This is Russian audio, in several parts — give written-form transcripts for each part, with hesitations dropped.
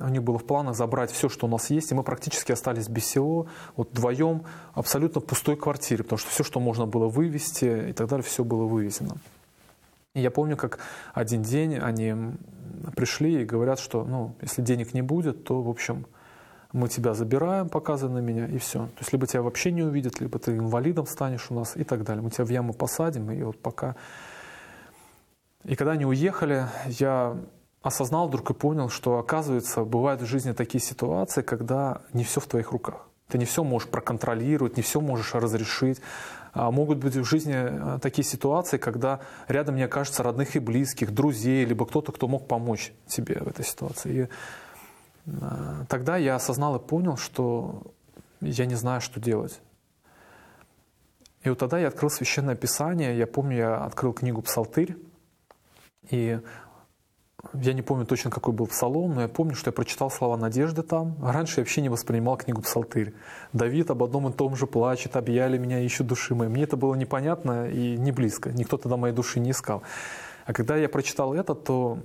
у них было в планах забрать все, что у нас есть, и мы практически остались без всего, вот вдвоем, абсолютно пустой квартире, потому что все, что можно было вывести и так далее, все было вывезено. И я помню, как один день они пришли и говорят, что, ну, если денег не будет, то, в общем, мы тебя забираем, показывая на меня, и все. То есть либо тебя вообще не увидят, либо ты инвалидом станешь у нас и так далее. Мы тебя в яму посадим, и вот пока... И когда они уехали, я осознал вдруг и понял, что, оказывается, бывают в жизни такие ситуации, когда не все в твоих руках. Ты не все можешь проконтролировать, не все можешь разрешить. А могут быть в жизни такие ситуации, когда рядом не окажется родных и близких, друзей, либо кто-то, кто мог помочь тебе в этой ситуации. И тогда я осознал и понял, что я не знаю, что делать. И вот тогда я открыл Священное Писание. Я помню, я открыл книгу «Псалтырь». И я не помню точно, какой был псалом, но я помню, что я прочитал слова надежды там. Раньше я вообще не воспринимал книгу «Псалтырь». Давид об одном и том же плачет, объяли меня, ищут души моей. Мне это было непонятно и не близко. Никто тогда моей души не искал. А когда я прочитал это, то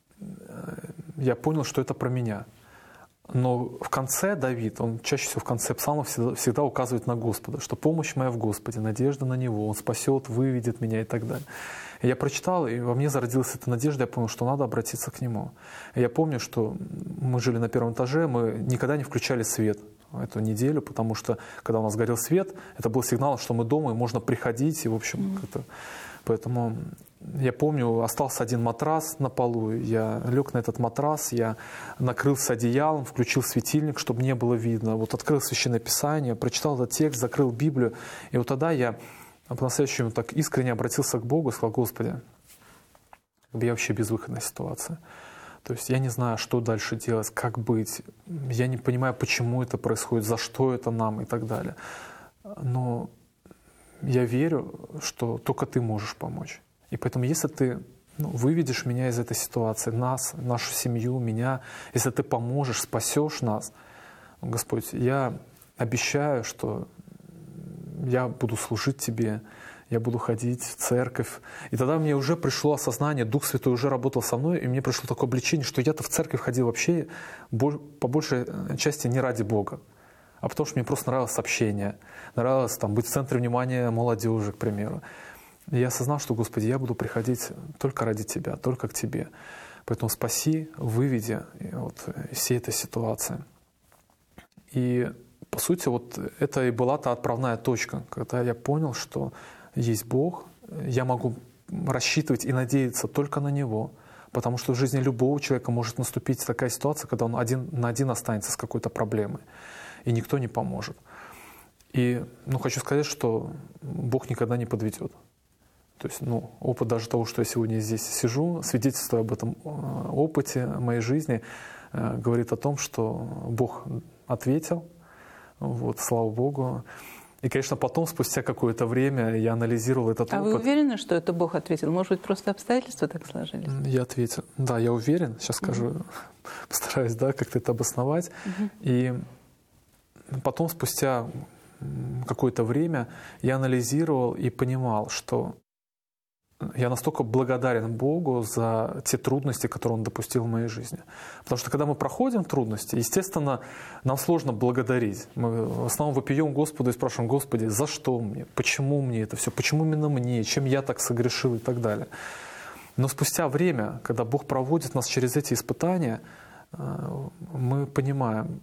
я понял, что это про меня. Но в конце Давид, он чаще всего в конце псалма всегда указывает на Господа, что помощь моя в Господе, надежда на Него, Он спасет, выведет меня и так далее. И я прочитал, и во мне зародилась эта надежда, я понял, что надо обратиться к Нему. И я помню, что мы жили на первом этаже, мы никогда не включали свет эту неделю, потому что когда у нас горел свет, это был сигнал, что мы дома, и можно приходить, и в общем как-то... Поэтому я помню, остался один матрас на полу, я лег на этот матрас, я накрылся одеялом, включил светильник, чтобы не было видно, вот открыл Священное Писание, прочитал этот текст, закрыл Библию, и вот тогда я по-настоящему так искренне обратился к Богу и сказал: Господи, я вообще безвыходная ситуация. То есть я не знаю, что дальше делать, как быть, я не понимаю, почему это происходит, за что это нам и так далее. Но я верю, что только Ты можешь помочь. И поэтому, если Ты выведешь меня из этой ситуации, нас, нашу семью, меня, если Ты поможешь, спасешь нас, Господь, я обещаю, что я буду служить Тебе, я буду ходить в церковь. И тогда мне уже пришло осознание, Дух Святой уже работал со мной, и мне пришло такое обличение, что я-то в церковь ходил вообще по большей части не ради Бога, а потому что мне просто нравилось общение, нравилось там быть в центре внимания молодежи, к примеру. И я осознал, что, Господи, я буду приходить только ради Тебя, только к Тебе. Поэтому спаси, выведи вот из всей этой ситуации. И, по сути, вот это и была та отправная точка, когда я понял, что есть Бог, я могу рассчитывать и надеяться только на Него, потому что в жизни любого человека может наступить такая ситуация, когда он один на один останется с какой-то проблемой, и никто не поможет. И хочу сказать, что Бог никогда не подведет. То есть опыт даже того, что я сегодня здесь сижу, свидетельство об этом опыте моей жизни, говорит о том, что Бог ответил, вот, слава Богу. И, конечно, потом, спустя какое-то время, я анализировал этот опыт. А вы уверены, что это Бог ответил? Может быть, просто обстоятельства так сложились? Я ответил. Да, я уверен. Сейчас скажу, постараюсь, как-то это обосновать. И потом, спустя какое-то время, я анализировал и понимал, что я настолько благодарен Богу за те трудности, которые Он допустил в моей жизни. Потому что когда мы проходим трудности, естественно, нам сложно благодарить. Мы в основном вопием Господу и спрашиваем: Господи, за что мне? Почему мне это все? Почему именно мне? Чем я так согрешил и так далее? Но спустя время, когда Бог проводит нас через эти испытания, мы понимаем,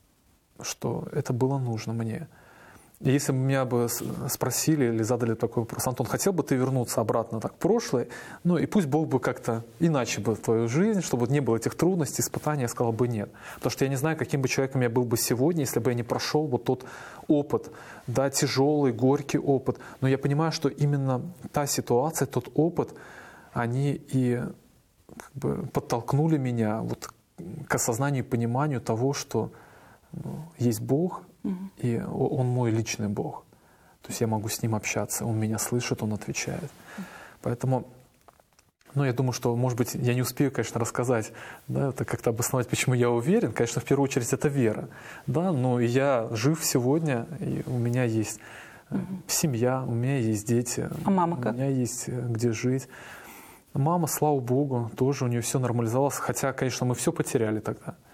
что это было нужно мне. И если бы меня спросили или задали такой вопрос: Антон, хотел бы ты вернуться обратно в прошлое? И пусть Бог бы как-то иначе бы твою жизнь, чтобы не было этих трудностей, испытаний, я сказал бы нет. Потому что я не знаю, каким бы человеком я был бы сегодня, если бы я не прошел вот тот опыт, тяжелый, горький опыт. Но я понимаю, что именно та ситуация, тот опыт, они и подтолкнули меня вот к осознанию и пониманию того, что есть Бог, и Он мой личный Бог. То есть я могу с Ним общаться, Он меня слышит, Он отвечает. Поэтому, я думаю, что, может быть, я не успею, конечно, рассказать, это как-то обосновать, почему я уверен. Конечно, в первую очередь, это вера. Но я жив сегодня, и у меня есть семья, у меня есть дети. А мама как? У меня есть где жить. Мама, слава Богу, тоже у нее все нормализовалось. Хотя, конечно, мы все потеряли тогда.